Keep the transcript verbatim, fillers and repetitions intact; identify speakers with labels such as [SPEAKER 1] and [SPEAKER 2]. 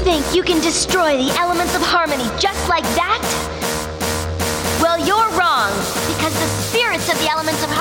[SPEAKER 1] think you can destroy the elements of harmony just like that? Well, you're wrong, because the spirits of the elements of